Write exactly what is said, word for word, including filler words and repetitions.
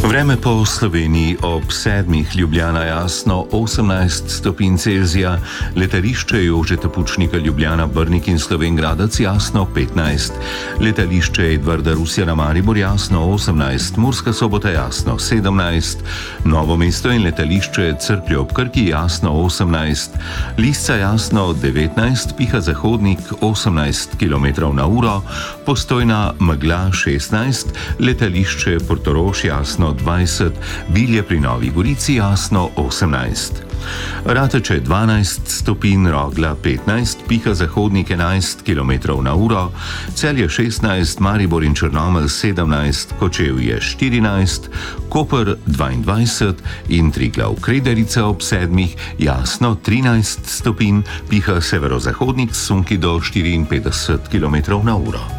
Vreme po Sloveniji ob sedmih, Ljubljana jasno osemnajst stopinj Celzija, letališče Jožeta Pučnika Ljubljana, Brnik in Slovenj Gradec jasno petnajst, letališče Edvarda Rusjana Maribor jasno osemnajst, Murska Sobota jasno sedemnajst, Novo mesto in letališče Cerklje ob Krki jasno osemnajst, Lisca jasno devetnajst, piha zahodnik osemnajst kilometrov na uro, Postojna megla šestnajst, letališče Portorož jasno dvajset, Bilje pri Novi Gorici jasno osemnajst. Rateče dvanajst stopinj, Rogla petnajst, piha zahodnik enajst kilometrov na uro, Celje šestnajst, Maribor in Črnomelj sedemnajst, Kočevje štirinajst, Koper dvaindvajset in Triglav Krederica ob sedmih jasno trinajst stopinj, piha severozahodnik s sunki do štiriinpetdeset kilometrov na uro.